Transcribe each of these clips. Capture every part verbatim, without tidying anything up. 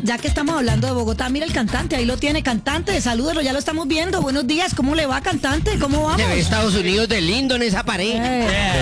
ya que estamos hablando de Bogotá, mira el cantante, ahí lo tiene, cantante, salúdelo, ya lo estamos viendo. Buenos días, ¿cómo le va, cantante? ¿Cómo vamos? Se ve Estados Unidos de lindo en esa pared. Eh.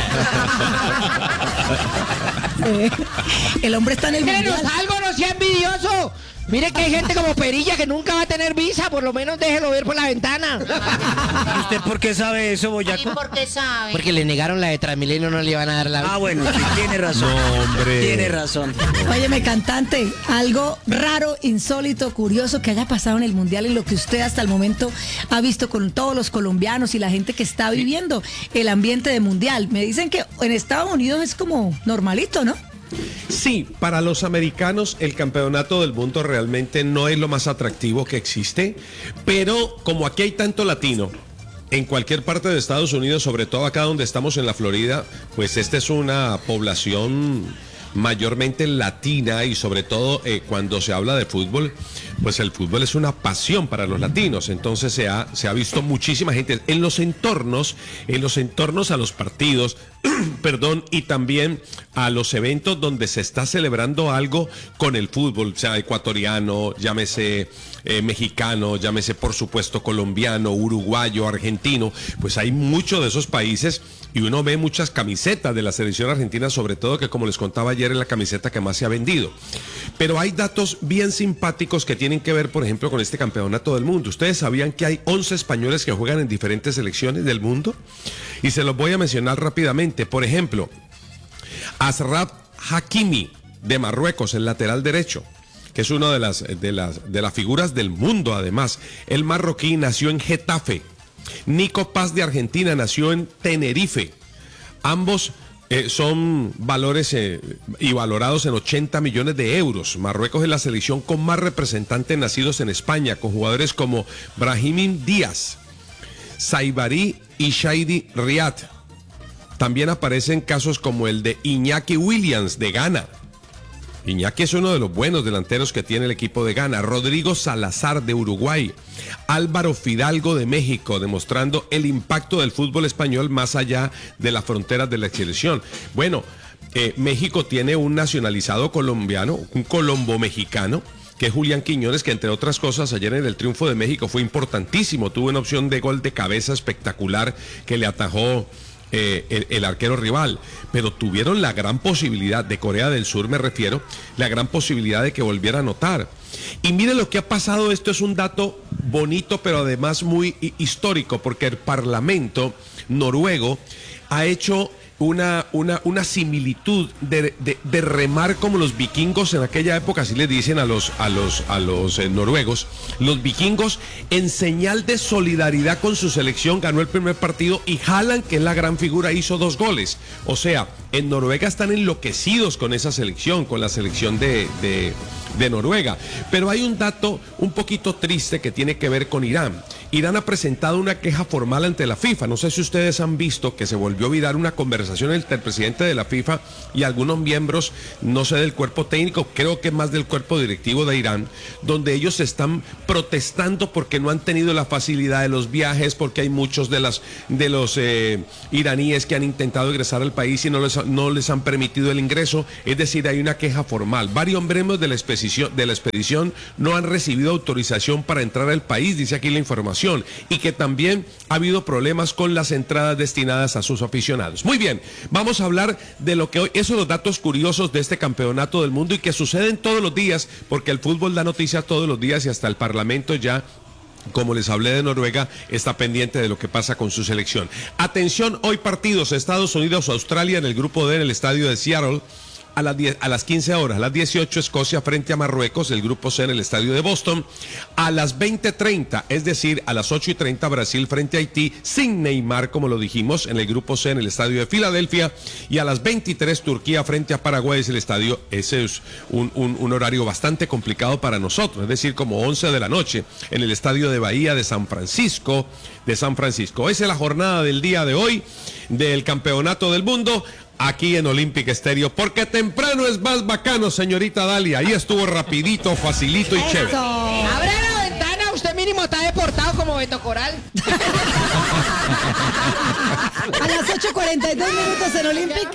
Eh. El hombre está en el Menos mundial. algo, no sea envidioso. Mire que hay gente como Perilla que nunca va a tener visa, por lo menos déjelo ver por la ventana. ¿Usted por qué sabe eso, ¿Y Boyaco? por qué sabe? Porque le negaron la de Transmilenio, no le iban a dar la... Ah, bueno, sí, tiene razón. No, hombre. Tiene razón. Óyeme, cantante, algo raro, insólito, curioso que haya pasado en el mundial, en lo que usted hasta el momento ha visto con todos los colombianos y la gente que está viviendo el ambiente de mundial. Me dicen que en Estados Unidos es como normalito, ¿no? Sí, para los americanos el campeonato del mundo realmente no es lo más atractivo que existe, pero como aquí hay tanto latino, en cualquier parte de Estados Unidos, sobre todo acá donde estamos en la Florida, pues esta es una población mayormente latina y sobre todo eh, cuando se habla de fútbol, pues el fútbol es una pasión para los latinos, entonces se ha, se ha visto muchísima gente en los entornos, en los entornos a los partidos, perdón, y también a los eventos donde se está celebrando algo con el fútbol, sea ecuatoriano, llámese eh, mexicano, llámese por supuesto colombiano, uruguayo, argentino, pues hay muchos de esos países y uno ve muchas camisetas de la selección argentina, sobre todo que como les contaba ayer es la camiseta que más se ha vendido. Pero hay datos bien simpáticos que tienen que ver, por ejemplo, con este campeonato del mundo. ¿Ustedes sabían que hay once españoles que juegan en diferentes selecciones del mundo? Y se los voy a mencionar rápidamente. Por ejemplo, Ashraf Hakimi de Marruecos, el lateral derecho, que es una de las, de las, de las figuras del mundo además. El marroquí nació en Getafe. Nico Paz de Argentina nació en Tenerife. Ambos eh, son valores eh, y valorados en ochenta millones de euros. Marruecos es la selección con más representantes nacidos en España, con jugadores como Brahim Díaz, Saibari y Shaidi Riyad. También aparecen casos como el de Iñaki Williams de Ghana. Iñaki es uno de los buenos delanteros que tiene el equipo de Ghana. Rodrigo Salazar de Uruguay. Álvaro Fidalgo de México, demostrando el impacto del fútbol español más allá de las fronteras de la selección. Bueno, eh, México tiene un nacionalizado colombiano, un colombo mexicano, que es Julián Quiñones, que entre otras cosas ayer en el triunfo de México fue importantísimo. Tuvo una opción de gol de cabeza espectacular que le atajó Eh, el, el arquero rival, pero tuvieron la gran posibilidad, de Corea del Sur me refiero, la gran posibilidad de que volviera a anotar. Y miren lo que ha pasado, esto es un dato bonito, pero además muy histórico, porque el Parlamento noruego ha hecho una, una, una similitud de, de, de remar como los vikingos en aquella época, así le dicen a los, a los, a los eh, noruegos. Los vikingos, en señal de solidaridad con su selección, ganó el primer partido y Haaland, que es la gran figura, hizo dos goles. O sea, en Noruega están enloquecidos con esa selección, con la selección de, de, de Noruega. Pero hay un dato un poquito triste que tiene que ver con Irán. Irán ha presentado una queja formal ante la FIFA. No sé si ustedes han visto que se volvió a virar una conversación entre el presidente de la FIFA y algunos miembros, no sé del cuerpo técnico, creo que más del cuerpo directivo de Irán, donde ellos están protestando porque no han tenido la facilidad de los viajes, porque hay muchos de, las, de los eh, iraníes que han intentado ingresar al país y no les, no les han permitido el ingreso. Es decir, hay una queja formal. Varios miembros de la expedición, de la expedición no han recibido autorización para entrar al país, dice aquí la información, y que también ha habido problemas con las entradas destinadas a sus aficionados. Muy bien, vamos a hablar de lo que hoy, esos son los datos curiosos de este campeonato del mundo y que suceden todos los días, porque el fútbol da noticias todos los días y hasta el Parlamento ya, como les hablé de Noruega, está pendiente de lo que pasa con su selección. Atención, hoy partidos: Estados Unidos, Australia en el grupo D en el estadio de Seattle. A las, diez, a las quince horas, a las dieciocho, Escocia frente a Marruecos, el grupo C en el estadio de Boston. A las veinte treinta, es decir, a las ocho y treinta, Brasil frente a Haití, sin Neymar, como lo dijimos, en el grupo C en el estadio de Filadelfia. Y a las veintitrés, Turquía frente a Paraguay, es el estadio, ese es un, un, un horario bastante complicado para nosotros, es decir, como once de la noche, en el estadio de Bahía de San Francisco, de San Francisco. Esa es la jornada del día de hoy, del Campeonato del Mundo, aquí en Olympic Estéreo, porque temprano es más bacano, señorita Dalia. Ahí estuvo rapidito, facilito y chévere. Abre la ventana, usted mínimo está deportado como Beto Coral. A las ocho cuarenta y dos minutos en Olímpica,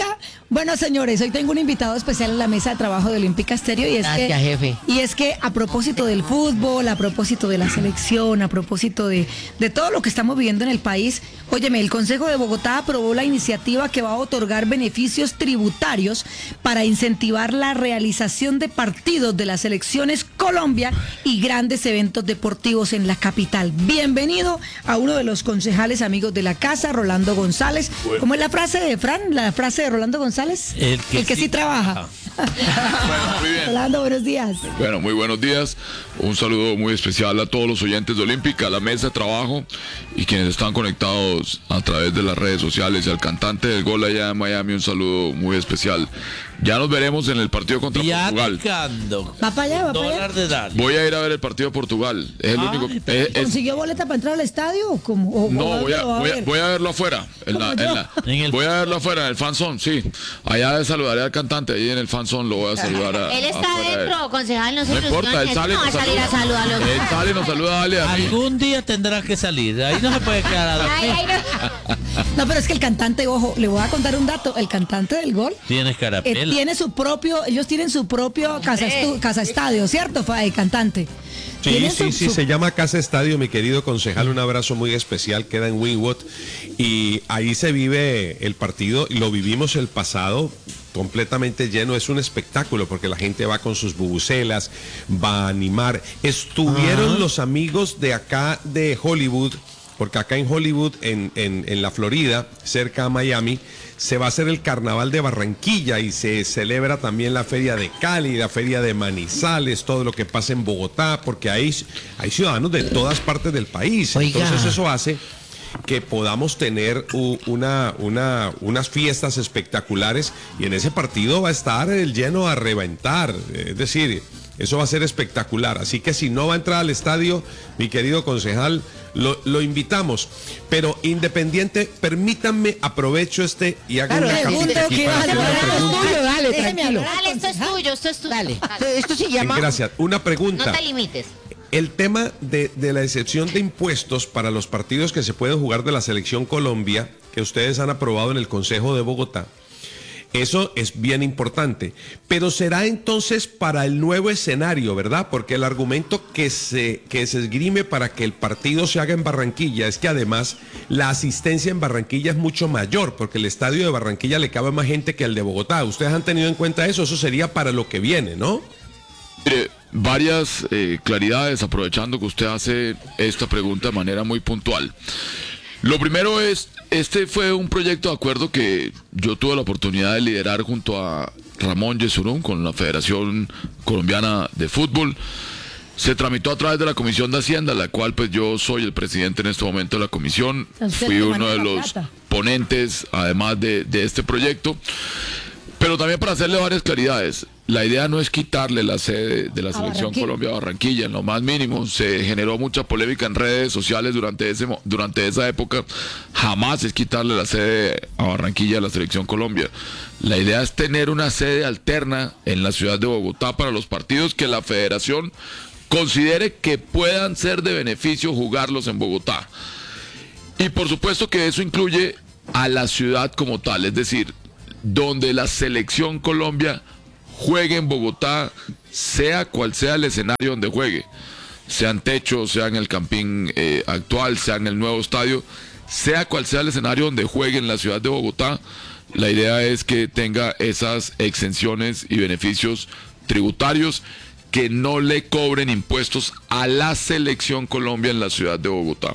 Bueno, señores, hoy tengo un invitado especial en la mesa de trabajo de Olímpica Estéreo y es Gracias, que jefe. y es que a propósito del fútbol, a propósito de la selección, a propósito de, de todo lo que estamos viviendo en el país, óyeme, el Consejo de Bogotá aprobó la iniciativa que va a otorgar beneficios tributarios para incentivar la realización de partidos de las selecciones Colombia y grandes eventos deportivos en la capital. Bienvenido a uno de los concejales amigos de la casa, Rolando González. ¿Cómo es la frase de Fran? La frase de Rolando González. El que, el que sí, sí trabaja. Bueno, muy bien. Rolando, buenos días. Bueno, muy buenos días. Un saludo muy especial a todos los oyentes de Olímpica, a la mesa de trabajo y quienes están conectados a través de las redes sociales. Y al cantante del gol allá en Miami, un saludo muy especial. Ya nos veremos en el partido contra Portugal. Viajando. Va para allá, va para allá. Dólar de dar. Voy a ir a ver el partido de Portugal. Es el Ay, único. pero- es- es- ¿Consiguió boleta para entrar al estadio? ¿O cómo? ¿O- No, o voy a, lo va voy, a, ver? voy a verlo afuera. En la, Como en yo. la- En el- voy a verlo afuera, en el fanzone, sí. Allá saludaré al cantante, ahí en el fanzone lo voy a saludar a, Él está afuera de él. adentro, concejal, No nosotros importa, él sale y no va a nos salir a saluda. saludarlos. Él sale y nos saluda, dale a mí. Algún día tendrás que salir. Ahí no se puede quedar a Ay, dormir. ay, no. No, pero es que el cantante, ojo, le voy a contar un dato. El cantante del gol Tienes eh, carapela. tiene su propio, ellos tienen su propio casa, estu- casa estadio, ¿cierto? Fa- El cantante. Sí, Tienen sí, su- sí, su- se llama Casa Estadio, mi querido concejal, un abrazo muy especial, queda en Wynwood y ahí se vive el partido, y lo vivimos el pasado completamente lleno, es un espectáculo porque la gente va con sus bubucelas, va a animar. Estuvieron los amigos de acá de Hollywood, porque acá en Hollywood, en, en, en la Florida, cerca a Miami, se va a hacer el carnaval de Barranquilla y se celebra también la feria de Cali, la feria de Manizales, todo lo que pasa en Bogotá, porque hay, hay ciudadanos de todas partes del país. Oiga. Entonces eso hace que podamos tener u- una, una, unas fiestas espectaculares y en ese partido va a estar el lleno a reventar, es decir, eso va a ser espectacular. Así que si no va a entrar al estadio, mi querido concejal, lo, lo invitamos. Pero independiente, permítanme, aprovecho este y hago Claro, una pregunto capita aquí que para va a hacer una hablar. pregunta. Tuyo, dale, Déjeme tranquilo. hablar. Dale, esto es tuyo, esto es tuyo. Dale. Dale. Esto se llama. Gracias. Una No pregunta. te limites. El tema de, de la excepción de impuestos para los partidos que se pueden jugar de la Selección Colombia, que ustedes han aprobado en el Consejo de Bogotá, eso es bien importante. Pero será entonces para el nuevo escenario, ¿verdad? Porque el argumento que se, que se esgrime para que el partido se haga en Barranquilla es que además la asistencia en Barranquilla es mucho mayor, porque el estadio de Barranquilla le cabe más gente que el de Bogotá. ¿Ustedes han tenido en cuenta eso? Eso sería para lo que viene, ¿no? Mire, varias eh, claridades aprovechando que usted hace esta pregunta de manera muy puntual. Lo primero es, este fue un proyecto de acuerdo que yo tuve la oportunidad de liderar junto a Ramón Yesurún con la Federación Colombiana de Fútbol. Se tramitó a través de la Comisión de Hacienda, la cual pues yo soy el presidente en este momento de la comisión. Usted Fui que uno maneja de la los plata. ponentes, además de, de este proyecto. Pero también para hacerle varias claridades, la idea no es quitarle la sede de la A Selección Barranquilla. Colombia a Barranquilla, en lo más mínimo. Se generó mucha polémica en redes sociales durante, ese, mo- durante esa época. Jamás es quitarle la sede a Barranquilla a la Selección Colombia. La idea es tener una sede alterna en la ciudad de Bogotá para los partidos que la federación considere que puedan ser de beneficio jugarlos en Bogotá. Y por supuesto que eso incluye a la ciudad como tal, es decir, donde la Selección Colombia juegue en Bogotá, sea cual sea el escenario donde juegue, sea en techo, sea en el campín eh, actual, sea en el nuevo estadio, sea cual sea el escenario donde juegue en la ciudad de Bogotá, la idea es que tenga esas exenciones y beneficios tributarios que no le cobren impuestos a la Selección Colombia en la ciudad de Bogotá.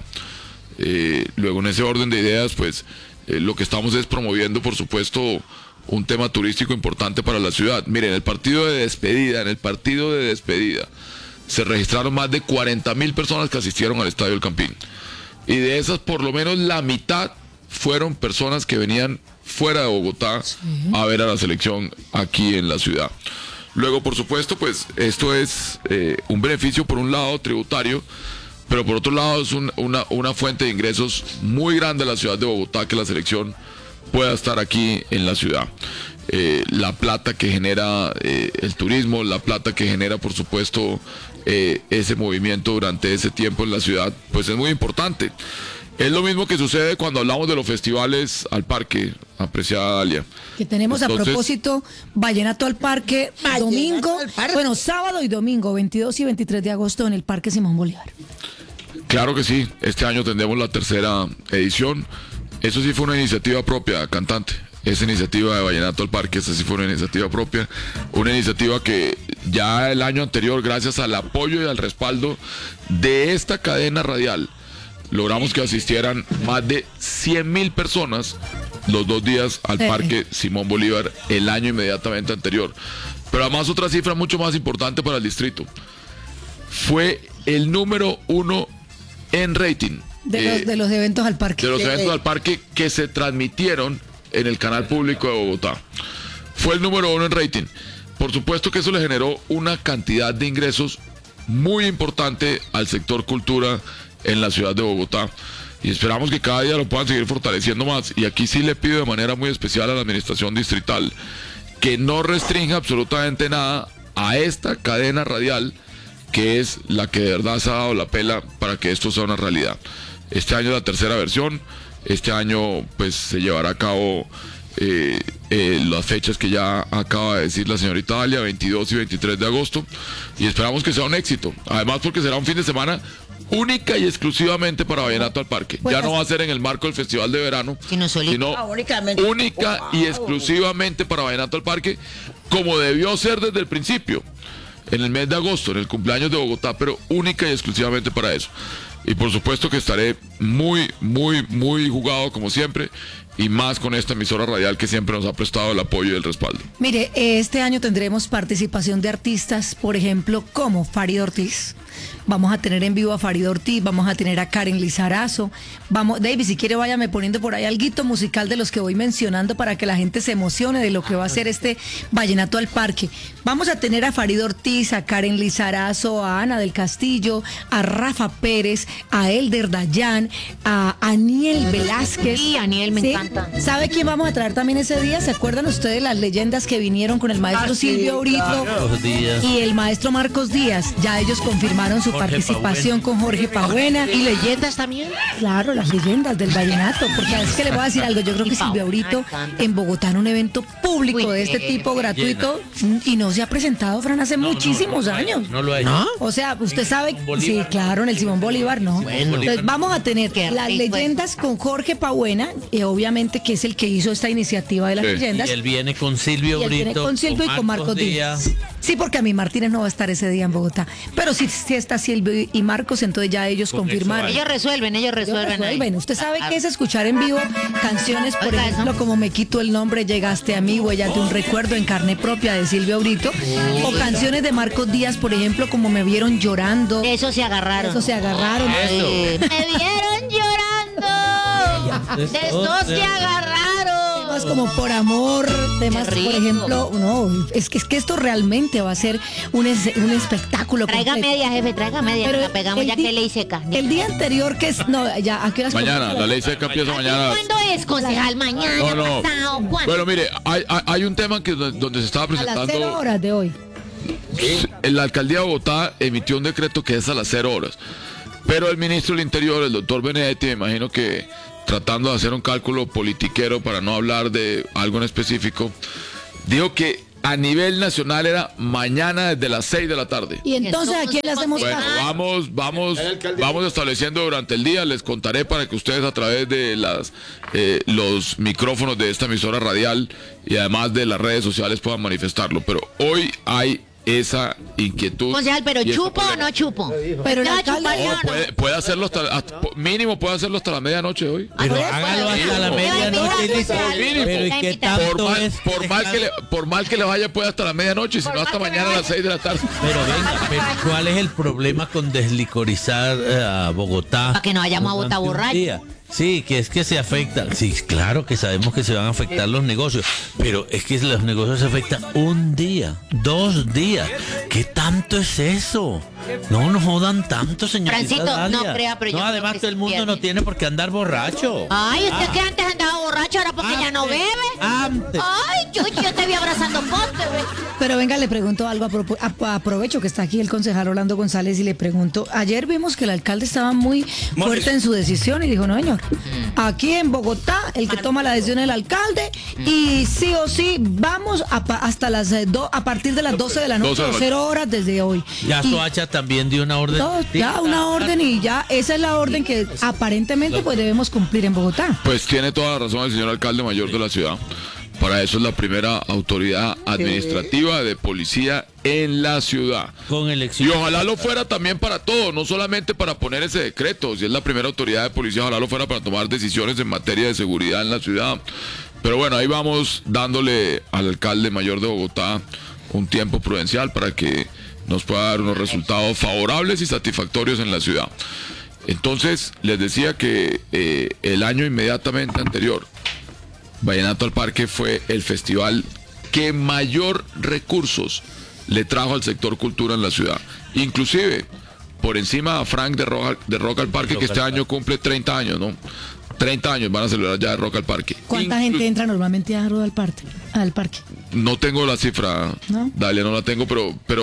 Eh, luego en ese orden de ideas, pues eh, lo que estamos es promoviendo, por supuesto, un tema turístico importante para la ciudad. Miren, el partido de despedida, en el partido de despedida, se registraron más de cuarenta mil personas que asistieron al Estadio del Campín. Y de esas, por lo menos la mitad fueron personas que venían fuera de Bogotá a ver a la selección aquí en la ciudad. Luego, por supuesto, pues esto es eh, un beneficio por un lado tributario, pero por otro lado es un- una, una fuente de ingresos muy grande a la ciudad de Bogotá que la selección pueda estar aquí en la ciudad. Eh, la plata que genera eh, el turismo, la plata que genera, por supuesto, eh, ese movimiento durante ese tiempo en la ciudad, pues es muy importante. Es lo mismo que sucede cuando hablamos de los festivales al parque, apreciada Dalia. Que tenemos Entonces, a propósito Vallenato al Parque, Vallenato domingo, al Parque. bueno, sábado y domingo, veintidós y veintitrés de agosto en el Parque Simón Bolívar. Claro que sí, este año tendremos la tercera edición. Eso sí fue una iniciativa propia, cantante. Esa iniciativa de Vallenato al Parque, esa sí fue una iniciativa propia. Una iniciativa que ya el año anterior, gracias al apoyo y al respaldo de esta cadena radial, logramos que asistieran más de cien mil personas los dos días al Sí. Parque Simón Bolívar el año inmediatamente anterior. Pero además otra cifra mucho más importante para el distrito. Fue el número uno en rating De, eh, los, de los eventos al parque. de los eventos al parque que se transmitieron en el canal público de Bogotá. Fue el número uno en rating. Por supuesto que eso le generó una cantidad de ingresos muy importante al sector cultura en la ciudad de Bogotá. Y esperamos que cada día lo puedan seguir fortaleciendo más. Y aquí sí le pido de manera muy especial a la administración distrital que no restrinja absolutamente nada a esta cadena radial, que es la que de verdad se ha dado la pela para que esto sea una realidad. Este año es la tercera versión. Este año pues se llevará a cabo eh, eh, las fechas que ya acaba de decir la señorita Dalia, veintidós y veintitrés de agosto, y esperamos que sea un éxito. Además porque será un fin de semana única y exclusivamente para Vallenato al Parque. Pues Ya no va a ser en el marco del Festival de Verano, Sino solito. sino Ah, únicamente. única y exclusivamente para Vallenato al Parque, como debió ser desde el principio, en el mes de agosto, en el cumpleaños de Bogotá, pero única y exclusivamente para eso. Y por supuesto que estaré muy, muy, muy jugado como siempre, y más con esta emisora radial que siempre nos ha prestado el apoyo y el respaldo. Mire, este año tendremos participación de artistas, por ejemplo, como Farid Ortiz. Vamos a tener en vivo a Farid Ortiz, vamos a tener a Karen Lizarazo. Vamos, David, si quiere váyame poniendo por ahí alguito musical de los que voy mencionando para que la gente se emocione de lo que va a ser este Vallenato al Parque. Vamos a tener a Farid Ortiz, a Karen Lizarazo, a Ana del Castillo, a Rafa Pérez, a Elder Dayan, a Aniel Velázquez. Sí, Aniel, me encanta. ¿Sabe quién vamos a traer también ese día? ¿Se acuerdan ustedes las leyendas que vinieron con el maestro Ah, sí, Silvio Brito Los días. y el maestro Marcos Díaz? Ya ellos confirmaron su Jorge participación con Jorge Pabuena. ¿Y leyendas también? Claro, las leyendas del vallenato, porque es que le voy a decir algo, yo creo Y que Silvio Paola, Brito me encanta. en Bogotá en un evento público Uy, de este eh, tipo gratuito y no se ha presentado, Fran, hace No, no, muchísimos no lo ha hecho, años. No lo ha hecho. ¿No? O sea, usted sabe, sí, Bolívar. claro, en el Simón Bolívar, ¿no? Bueno. Entonces vamos a tener Qué las rico leyendas con Jorge Pabuena, y obviamente que es el que hizo esta iniciativa de las Sí. leyendas. Y él viene con Silvio Y él Brito. viene con Silvio y con Marcos Díaz. Sí, porque a mi Martínez no va a estar ese día en Bogotá. Pero si, si está Silvio y Marcos, entonces ya ellos Con confirmaron. eso Ellos resuelven, ellos resuelven. ahí. Bueno, usted sabe que es escuchar en vivo canciones, por Oiga, ejemplo, eso. como Me quito el nombre, llegaste a mí, huellas de un recuerdo en carne propia de Silvio Brito, o canciones de Marcos Díaz, por ejemplo, como Me vieron llorando. De eso se agarraron. Eso se agarraron. Eh, me vieron llorando. De esto se agarraron. Temas como Por Amor, temas, Qué por rico. ejemplo, no, es que, es que esto realmente va a ser un, es- un espectáculo. Traiga completo. media, jefe, traiga media. Pero La pegamos el ya di- que ley seca. El día anterior que es, no, ya, ¿a qué horas Mañana, comienza la ley seca empieza mañana. ¿Cuándo es, concejal? Mañana, No, no. pasado, ¿cuándo? Bueno, mire, hay, hay- hay un tema que donde se estaba A las cero presentando. horas de hoy. La alcaldía de Bogotá emitió un decreto que es a las cero horas. Pero el ministro del Interior, el doctor Benedetti, me imagino que tratando de hacer un cálculo politiquero para no hablar de algo en específico, dijo que a nivel nacional era mañana desde las seis de la tarde. Y entonces, ¿a quién le hacemos Bueno, caso? vamos, vamos, vamos estableciendo durante el día, les contaré para que ustedes a través de las eh, los micrófonos de esta emisora radial y además de las redes sociales puedan manifestarlo. Pero hoy hay esa inquietud. Concejal, pero y esa ¿chupo o polémica. no chupo? Pero el ¿No alcalde- chupar No, yo o no? puede, puede hacerlo hasta, hasta- mínimo puede hacerlo hasta la medianoche hoy. Pero Pues, hágalo pues, hasta la pues, medianoche. pues, listo. pues, Mínimo. Pero ¿y la qué invitación. Por tanto mal, es? por mal que le, por mal que le vaya puede hasta la medianoche, si no hasta mañana a las seis de la tarde. Pero venga, pero ¿cuál es el problema con deslicorizar eh, a Bogotá? Para que no vayamos a durante botar un borracho. día? Sí, que es que se afecta. Sí, claro que sabemos que se van a afectar los negocios, pero es que los negocios se afectan un día, dos días. ¿Qué tanto es eso? No, no jodan tanto, señorita Francito, Dalia. no crea, pero yo No, creo además que todo el sí mundo pierde. no tiene por qué andar borracho. Ay, ¿usted Ah. que antes andaba borracho ahora porque ya no Antes, bebe? Antes. Ay, yo, yo te vi abrazando poste, güey. Pero venga, le pregunto algo, a propo- a- aprovecho que está aquí el concejal Orlando González y le pregunto, ayer vimos que el alcalde estaba muy fuerte en su decisión y dijo, no señor, aquí en Bogotá el que toma la decisión es el alcalde y sí o sí vamos a pa- hasta las eh, do- a partir de las doce de la noche doce de la o noche. cero horas desde hoy. Ya Y- Soacha también dio una orden. no, ya una orden y ya esa es la orden que aparentemente pues debemos cumplir en Bogotá. Pues tiene toda la razón el señor alcalde mayor de la ciudad. Para eso es la primera autoridad administrativa de policía en la ciudad. Con Y elección. ojalá lo fuera también para todo, no solamente para poner ese decreto. Si es la primera autoridad de policía, ojalá lo fuera para tomar decisiones en materia de seguridad en la ciudad. Pero bueno, ahí vamos dándole al alcalde mayor de Bogotá un tiempo prudencial para que nos pueda dar unos resultados favorables y satisfactorios en la ciudad. Entonces, les decía que eh, el año inmediatamente anterior, Vallenato al Parque fue el festival que mayor recursos le trajo al sector cultura en la ciudad. Inclusive, por encima a Frank de Rock, de Rock al Parque, Rock que este al año cumple treinta años, ¿no? treinta años van a celebrar ya de Rock al Parque. ¿Cuánta Inclu- gente entra normalmente a rodar al parque? Al parque? No tengo la cifra, ¿No? Dalia, no la tengo, pero, pero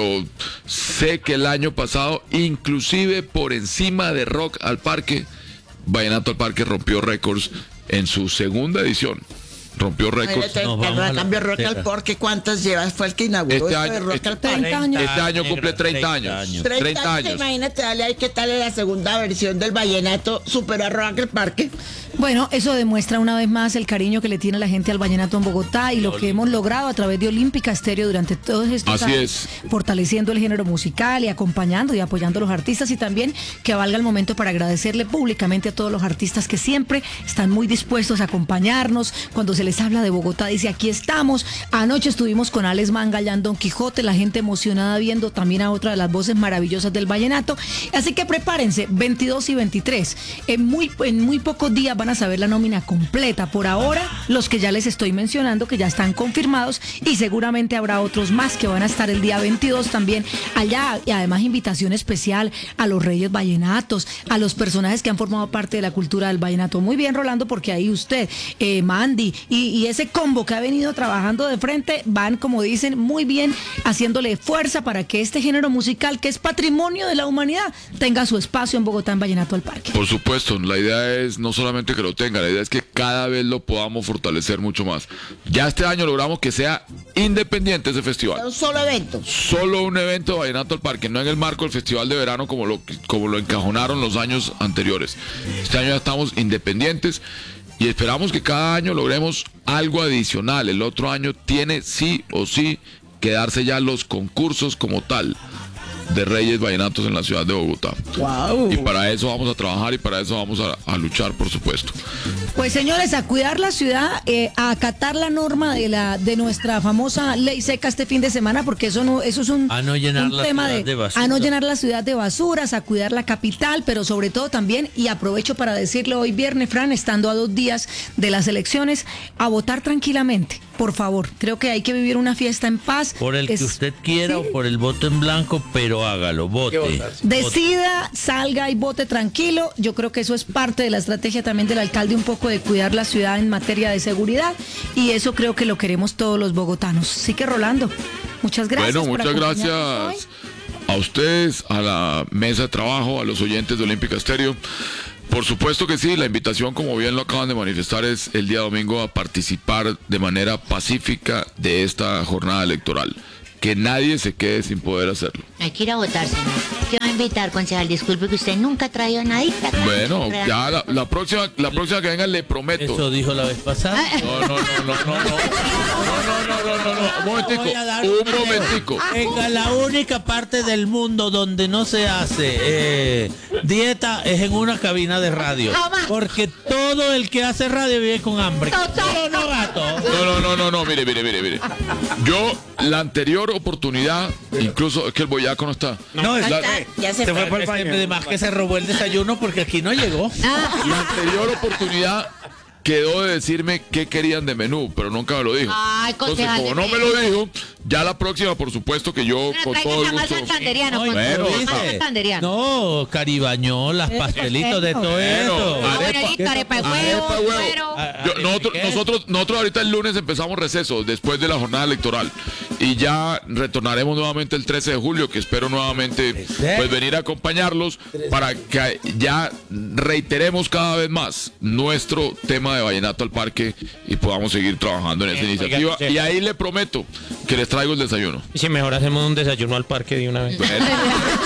sé que el año pasado, inclusive por encima de Rock al Parque, Vallenato al Parque rompió récords en su segunda edición. Rompió récords. Este, Nos vamos a la cambio Rock tercera. al Parque, ¿cuántos llevas? Fue el que inauguró Este esto de año- Rock este- al Parque. treinta años. Este año negra, cumple treinta treinta años. años. treinta años. Imagínate, dale ahí qué tal es la segunda versión del Vallenato superó a Rock al Parque. Bueno, eso demuestra una vez más el cariño que le tiene la gente al vallenato en Bogotá y lo que hemos logrado a través de Olímpica Estéreo durante todos estos Así años, es. fortaleciendo el género musical y acompañando y apoyando a los artistas y también que valga el momento para agradecerle públicamente a todos los artistas que siempre están muy dispuestos a acompañarnos. Cuando se les habla de Bogotá, dice aquí estamos. Anoche estuvimos con Alex Manga allá en Don Quijote, la gente emocionada viendo también a otra de las voces maravillosas del vallenato. Así que prepárense, veintidós y veintitrés. En muy, en muy pocos días van a saber la nómina completa. Por ahora, los que ya les estoy mencionando, que ya están confirmados, y seguramente habrá otros más que van a estar el día veintidós también allá. Y además invitación especial a los Reyes Vallenatos, a los personajes que han formado parte de la cultura del vallenato. Muy bien, Rolando, porque ahí usted, eh, Mandy y, y ese combo que ha venido trabajando de frente, van, como dicen, muy bien, haciéndole fuerza para que este género musical, que es patrimonio de la humanidad, tenga su espacio en Bogotá en Vallenato al Parque. Por supuesto, la idea es no solamente que lo tenga, la idea es que cada vez lo podamos fortalecer mucho más. Ya este año logramos que sea independiente ese festival. Un solo evento. Solo un evento de Vallenato al Parque, no en el marco del Festival de Verano como lo, como lo encajonaron los años anteriores. Este año ya estamos independientes y esperamos que cada año logremos algo adicional. El otro año tiene sí o sí que darse ya los concursos como tal de Reyes Vallenatos en la ciudad de Bogotá. Wow. Y para eso vamos a trabajar y para eso vamos a, a luchar, por supuesto. Pues señores, a cuidar la ciudad, eh, a acatar la norma de la de nuestra famosa ley seca este fin de semana, porque eso no, eso es un, A no llenar un la tema ciudad de, de basura. a no llenar la ciudad de basuras, a cuidar la capital, pero sobre todo también, y aprovecho para decirlo hoy viernes, Fran, estando a dos días de las elecciones, a votar tranquilamente, por favor. Creo que hay que vivir una fiesta en paz. Por el Es- que usted quiera sí. o por el voto en blanco, pero hágalo, vote. Decida, salga y vote tranquilo. Yo creo que eso es parte de la estrategia también del alcalde, un poco de cuidar la ciudad en materia de seguridad. Y eso creo que lo queremos todos los bogotanos. Así que, Rolando, muchas gracias. Bueno, por muchas acompañarnos gracias a ustedes, a la mesa de trabajo, a los oyentes de Olímpica Estéreo. Por supuesto que sí, la invitación, como bien lo acaban de manifestar, es el día domingo a participar de manera pacífica de esta jornada electoral. Que nadie se quede sin poder hacerlo. Hay que ir a votar, señor. ¿Qué va a invitar, concejal? Disculpe que usted nunca ha traído a nadie para acá. Bueno, Real. ya la, la próxima, la próxima que venga le prometo. Eso dijo la vez pasada. No, no, no, no, no, no. No, no, no, no, no, no. Un momentico, Voy a dar un video. momentico. Venga, la única parte del mundo donde no se hace eh, dieta es en una cabina de radio. Jamás. Porque todo el que hace radio vive con hambre. Total. No, no, gato. No, no, no, no, no, mire, mire, mire, mire. Yo, la anterior oportunidad, incluso es que el boyaco no está. No, La- Ya se fue por el baño. Además que se robó el desayuno porque aquí no llegó. La anterior oportunidad quedó de decirme qué querían de menú, pero nunca me lo dijo. Ay, Entonces, concejal como de no me lo dijo, Ya la próxima, por supuesto que yo con Traiga todo el tamal gusto. santanderiano, Ay, con bueno, tamal ah. santanderiano. No, caribañolas, pastelitos de todo Bueno, esto. Ah, bueno, arepa- listo, arepa de huevo, arepa de huevo. suero. Ah, Yo- nosotros, ¿qué? nosotros, nosotros ahorita el lunes empezamos receso después de la jornada electoral y ya retornaremos nuevamente el trece de julio, que espero nuevamente pues venir a acompañarlos para que ya reiteremos cada vez más nuestro tema de Vallenato al Parque y podamos seguir trabajando en esa Eh, iniciativa. oiga, sí. Y ahí le prometo que les traigo el desayuno. Y si mejor hacemos un desayuno al parque de una vez. Bueno.